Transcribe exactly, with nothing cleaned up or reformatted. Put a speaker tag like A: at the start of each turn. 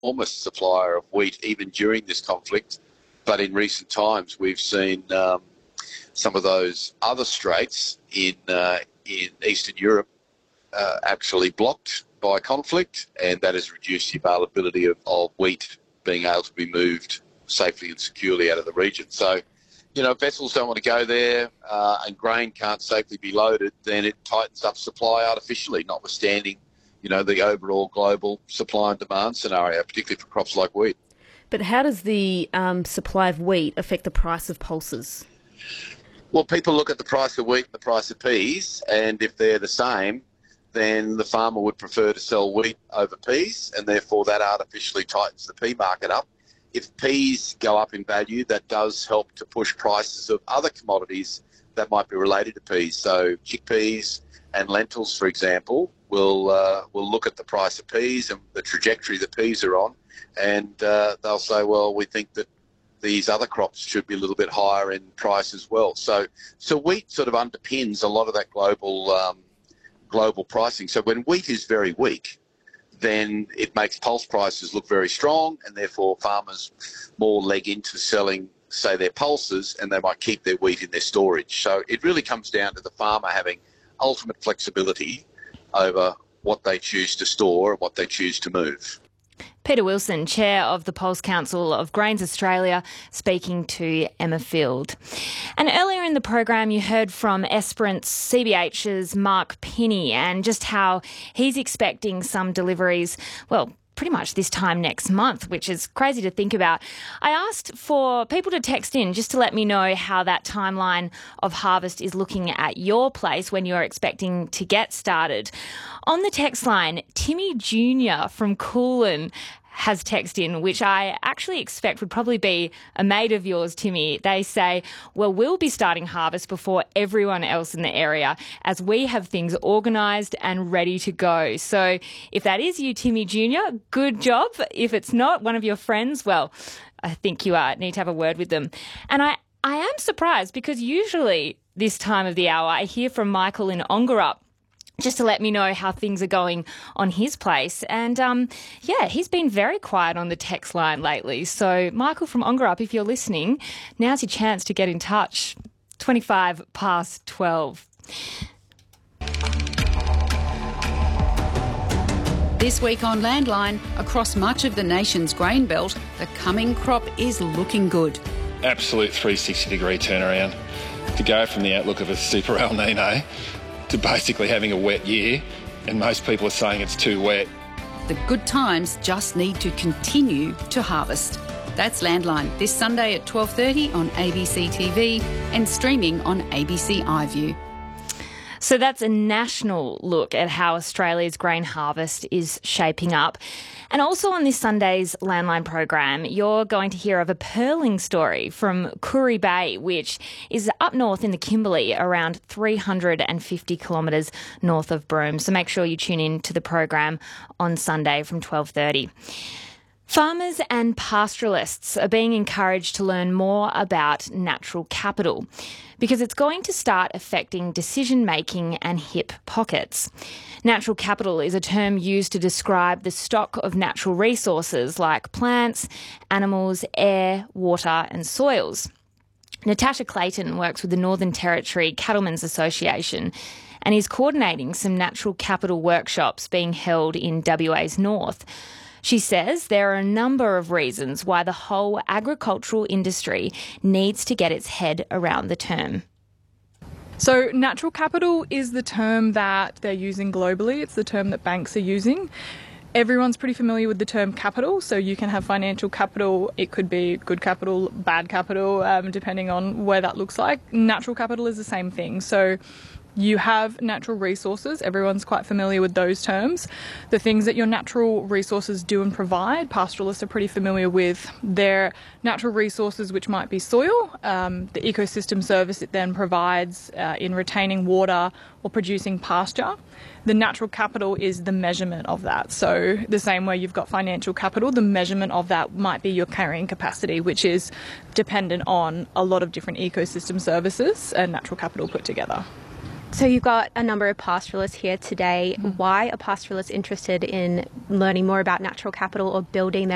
A: enormous supplier of wheat even during this conflict. But in recent times, we've seen um, some of those other straits in uh, in Eastern Europe uh, actually blocked by conflict, and that has reduced the availability of, of wheat being able to be moved safely and securely out of the region. So, you know, if vessels don't want to go there uh, and grain can't safely be loaded, then it tightens up supply artificially, notwithstanding, you know, the overall global supply and demand scenario, particularly for crops like wheat.
B: But how does the um, supply of wheat affect the price of pulses?
A: Well, people look at the price of wheat and the price of peas, and if they're the same, then the farmer would prefer to sell wheat over peas, and therefore that artificially tightens the pea market up. If peas go up in value, that does help to push prices of other commodities that might be related to peas. So chickpeas and lentils, for example, will uh, will look at the price of peas and the trajectory that peas are on, and uh, they'll say, well, we think that these other crops should be a little bit higher in price as well. So, so wheat sort of underpins a lot of that global um, global pricing. So when wheat is very weak, then it makes pulse prices look very strong, and therefore farmers more leg into selling, say, their pulses, and they might keep their wheat in their storage. So it really comes down to the farmer having ultimate flexibility over what they choose to store and what they choose to move.
C: Peter Wilson, Chair of the Pulse Council of Grains Australia, speaking to Emma Field. And earlier in the program, you heard from Esperance C B H's Mark Pinney and just how he's expecting some deliveries, well, pretty much this time next month, which is crazy to think about. I asked for people to text in just to let me know how that timeline of harvest is looking at your place when you're expecting to get started. On the text line, Timmy Junior from Coolin has text in, which I actually expect would probably be a mate of yours, Timmy. They say, well, we'll be starting harvest before everyone else in the area as we have things organised and ready to go. So if that is you, Timmy Junior, good job. If it's not one of your friends, well, I think you uh, need to have a word with them. And I, I am surprised because usually this time of the hour I hear from Michael in Ongerup just to let me know how things are going on his place. And, um, yeah, he's been very quiet on the text line lately. So, Michael from Ongerup, if you're listening, now's your chance to get in touch. twenty-five past twelve.
D: This week on Landline, across much of the nation's grain belt, the coming crop is looking good.
E: Absolute three hundred sixty degree turnaround. To go from the outlook of a super El Nino to basically having a wet year, and most people are saying it's too wet.
D: The good times just need to continue to harvest. That's Landline, this Sunday at twelve thirty on A B C T V and streaming on A B C iView.
C: So that's a national look at how Australia's grain harvest is shaping up. And also on this Sunday's Landline program, you're going to hear of a pearling story from Koori Bay, which is up north in the Kimberley, around three hundred fifty kilometres north of Broome. So make sure you tune in to the program on Sunday from twelve thirty. Farmers and pastoralists are being encouraged to learn more about natural capital because it's going to start affecting decision-making and hip pockets. Natural capital is a term used to describe the stock of natural resources like plants, animals, air, water and soils. Natasha Clayton works with the Northern Territory Cattlemen's Association and is coordinating some natural capital workshops being held in W A's north. She says there are a number of reasons why the whole agricultural industry needs to get its head around the term.
F: So natural capital is the term that they're using globally. It's the term that banks are using. Everyone's pretty familiar with the term capital, so you can have financial capital. It could be good capital, bad capital, um, depending on where that looks like. Natural capital is the same thing. So you have natural resources. Everyone's quite familiar with those terms. The things that your natural resources do and provide, pastoralists are pretty familiar with their natural resources, which might be soil, um, the ecosystem service it then provides uh, in retaining water or producing pasture. The natural capital is the measurement of that. So the same way you've got financial capital, the measurement of that might be your carrying capacity, which is dependent on a lot of different ecosystem services and natural capital put together.
G: So you've got a number of pastoralists here today. Mm-hmm. Why are pastoralists interested in learning more about natural capital or building their